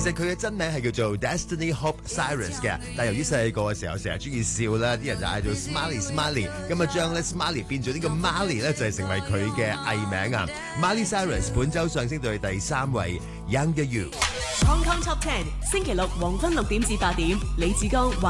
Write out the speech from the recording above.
實佢嘅真名係叫做 Destiny Hope Cyrus 嘅，但由於細個嘅時候成日中意笑啦，啲人就嗌做 Smiley， 咁啊將咧 Smiley 變咗呢個 Marley 咧就係成為佢嘅藝名啊。Miley Cyrus 本周上升到去第3位 Younger You。 Hong Kong Top 10，星期六黃昏6點至8點，李志剛。